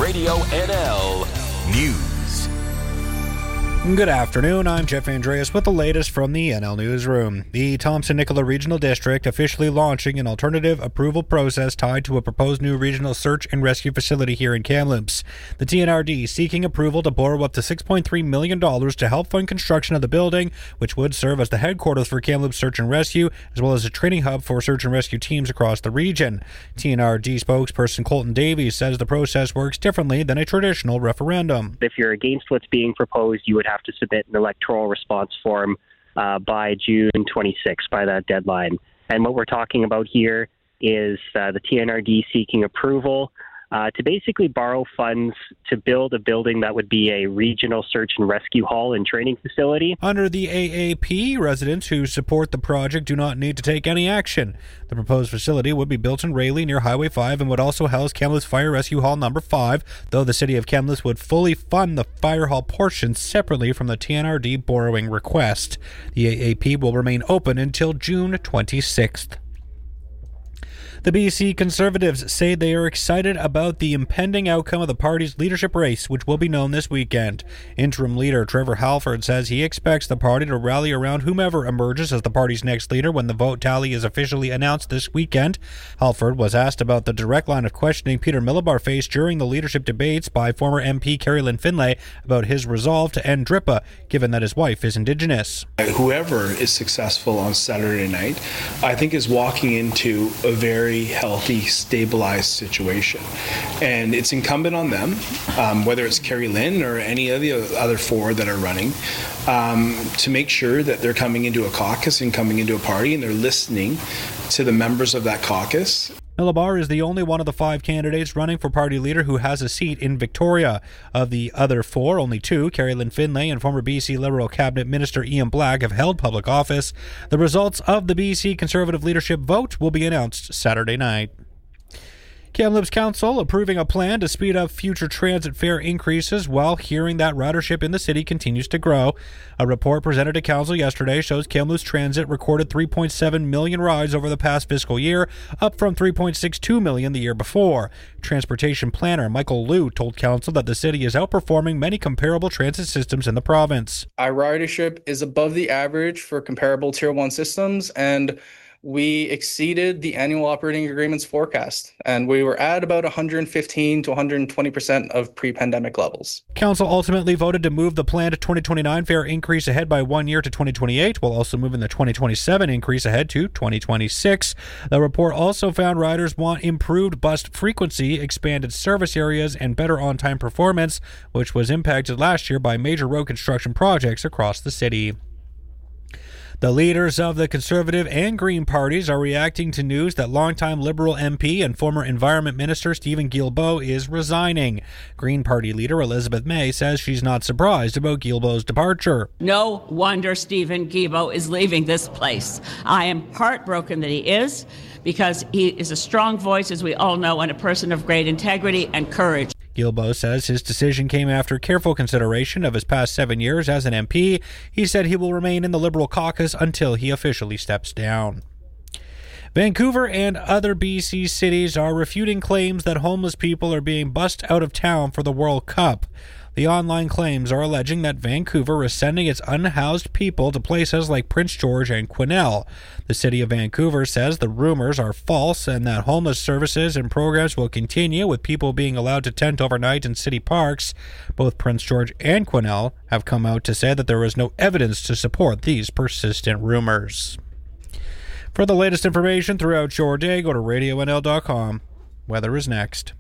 Radio NL News. Good afternoon, I'm Jeff Andreas with the latest from the NL Newsroom. The Thompson-Nicola Regional District officially launching an alternative approval process tied to a proposed new regional search and rescue facility here in Kamloops. The TNRD seeking approval to borrow up to $6.3 million to help fund construction of the building, which would serve as the headquarters for Kamloops Search and Rescue, as well as a training hub for search and rescue teams across the region. TNRD spokesperson Colton Davies says the process works differently than a traditional referendum. If you're against what's being proposed, you would have to submit an electoral response form by June 26th, by that deadline. And what we're talking about here is the TNRD seeking approval to basically borrow funds to build a building that would be a regional search and rescue hall and training facility. Under the AAP, residents who support the project do not need to take any action. The proposed facility would be built in Rayleigh near Highway 5 and would also house Kamloops Fire Rescue Hall number 5, though the City of Kamloops would fully fund the fire hall portion separately from the TNRD borrowing request. The AAP will remain open until June 26th. The BC Conservatives say they are excited about the impending outcome of the party's leadership race, which will be known this weekend. Interim leader Trevor Halford says he expects the party to rally around whomever emerges as the party's next leader when the vote tally is officially announced this weekend. Halford was asked about the direct line of questioning Peter Millibar faced during the leadership debates by former MP Kerry Lynn Finlay about his resolve to end DRIPA, given that his wife is Indigenous. Whoever is successful on Saturday night, I think is walking into a very healthy, stabilized situation. And it's incumbent on them, whether it's Kerry Lynn or any of the other four that are running, to make sure that they're coming into a caucus and coming into a party and they're listening to the members of that caucus. Millibar is the only one of the 5 candidates running for party leader who has a seat in Victoria. Of the other 4, only 2, Kerry Lynn Finlay and former BC Liberal Cabinet Minister Ian Black, have held public office. The results of the BC Conservative leadership vote will be announced Saturday night. Kamloops Council approving a plan to speed up future transit fare increases while hearing that ridership in the city continues to grow. A report presented to Council yesterday shows Kamloops Transit recorded 3.7 million rides over the past fiscal year, up from 3.62 million the year before. Transportation planner Michael Liu told Council that the city is outperforming many comparable transit systems in the province. Our ridership is above the average for comparable Tier 1 systems, and we exceeded the annual operating agreement's forecast, and we were at about 115 to 120% of pre-pandemic levels. Council ultimately voted to move the planned 2029 fare increase ahead by 1 year to 2028, while also moving the 2027 increase ahead to 2026. The report also found riders want improved bus frequency, expanded service areas, and better on-time performance, which was impacted last year by major road construction projects across the city. The leaders of the Conservative and Green parties are reacting to news that longtime Liberal MP and former Environment Minister Stephen Guilbeault is resigning. Green Party leader Elizabeth May says she's not surprised about Guilbeault's departure. No wonder Stephen Guilbeault is leaving this place. I am heartbroken that he is, because he is a strong voice, as we all know, and a person of great integrity and courage. Guilbeault says his decision came after careful consideration of his past 7 years as an MP. He said he will remain in the Liberal caucus until he officially steps down. Vancouver and other BC cities are refuting claims that homeless people are being bussed out of town for the World Cup. The online claims are alleging that Vancouver is sending its unhoused people to places like Prince George and Quesnel. The city of Vancouver says the rumors are false and that homeless services and programs will continue, with people being allowed to tent overnight in city parks. Both Prince George and Quesnel have come out to say that there is no evidence to support these persistent rumors. For the latest information throughout your day, go to radionl.com. Weather is next.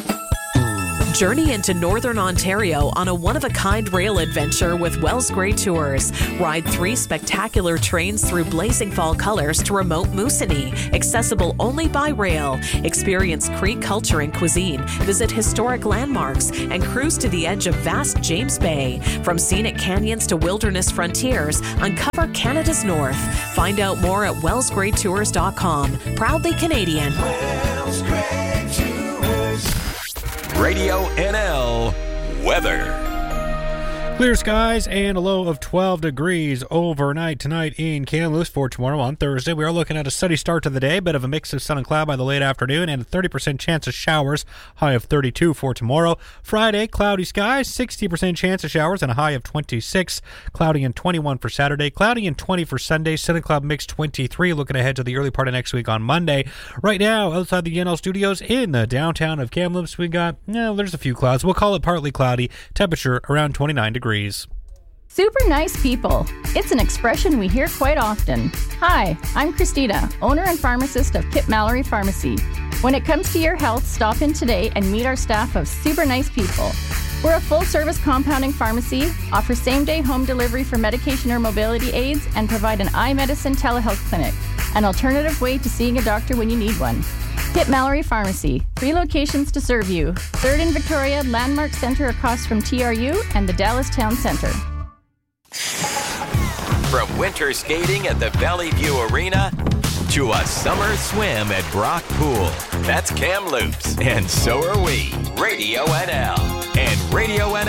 Journey into Northern Ontario on a one-of-a-kind rail adventure with Wells Grey Tours. Ride 3 spectacular trains through blazing fall colors to remote Moosonee, accessible only by rail. Experience Cree culture and cuisine, visit historic landmarks, and cruise to the edge of vast James Bay. From scenic canyons to wilderness frontiers, uncover Canada's North. Find out more at wellsgreytours.com. Proudly Canadian. Wells Grey Tours. Radio NL weather. Clear skies and a low of 12 degrees overnight tonight in Kamloops. For tomorrow on Thursday, we are looking at a sunny start to the day, bit of a mix of sun and cloud by the late afternoon, and a 30% chance of showers, high of 32 for tomorrow. Friday, cloudy skies, 60% chance of showers, and a high of 26. Cloudy and 21 for Saturday, cloudy and 20 for Sunday, sun and cloud mix 23. Looking ahead to the early part of next week on Monday. Right now, outside the YNL studios in the downtown of Kamloops, we got, there's a few clouds. We'll call it partly cloudy, temperature around 29 degrees. Super nice people. It's an expression we hear quite often. Hi, I'm Christina, owner and pharmacist of Kip Mallory Pharmacy. When it comes to your health, stop in today and meet our staff of super nice people. We're a full-service compounding pharmacy, offer same-day home delivery for medication or mobility aids, and provide an eye medicine telehealth clinic, an alternative way to seeing a doctor when you need one. Kip Mallory Pharmacy, 3 locations to serve you. 3rd in Victoria, Landmark Center across from TRU, and the Dallas Town Center. From winter skating at the Valley View Arena to a summer swim at Brock Pool. That's Kamloops, and so are we. Radio NL and Radio